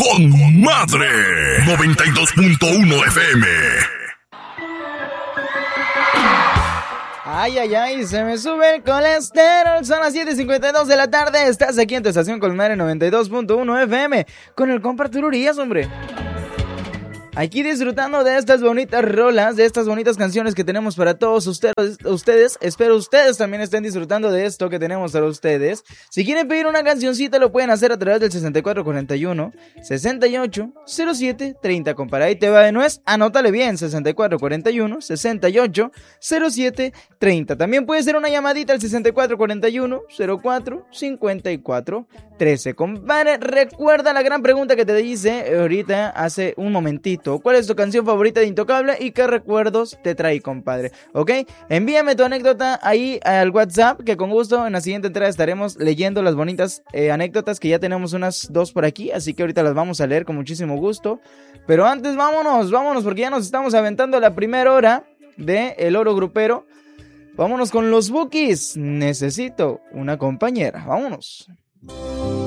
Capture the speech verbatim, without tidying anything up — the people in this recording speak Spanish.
con madre. noventa y dos punto uno F M. Ay, ay, ay, se me sube el colesterol. Son las siete cincuenta y dos de la tarde. Estás aquí en tu estación con madre noventa y dos punto uno F M. Con el compa Arturo Urias, hombre. Aquí disfrutando de estas bonitas rolas, de estas bonitas canciones que tenemos para todos ustedes, ustedes. Espero ustedes también estén disfrutando de esto que tenemos para ustedes. Si quieren pedir una cancioncita, lo pueden hacer a través del sesenta y cuatro cuarenta y uno, sesenta y ocho, cero siete, treinta. Compadre, ahí te va de nuez. Anótale bien, sesenta y cuatro cuarenta y uno, sesenta y ocho, cero siete, treinta. También puede ser una llamadita al sesenta y cuatro cuarenta y uno, cero cuatro, cincuenta y cuatro, trece. Compadre, recuerda la gran pregunta que te hice ahorita hace un momentito. ¿Cuál es tu canción favorita de Intocable y qué recuerdos te trae, compadre? ¿Ok? Envíame tu anécdota ahí al WhatsApp, que con gusto en la siguiente entrada estaremos leyendo las bonitas eh, anécdotas, que ya tenemos unas dos por aquí, así que ahorita las vamos a leer con muchísimo gusto. Pero antes vámonos, vámonos, porque ya nos estamos aventando la primera hora de El Oro Grupero. Vámonos con los Bukis. Necesito una compañera. Vámonos.